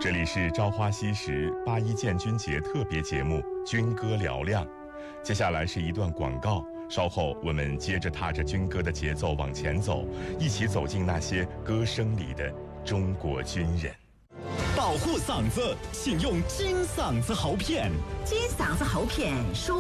这里是朝花夕拾8·1建军节特别节目《军歌嘹亮》，接下来是一段广告，稍后我们接着踏着军歌的节奏往前走，一起走进那些歌声里的中国军人。 保护嗓子，请用金嗓子喉片。 金嗓子喉片舒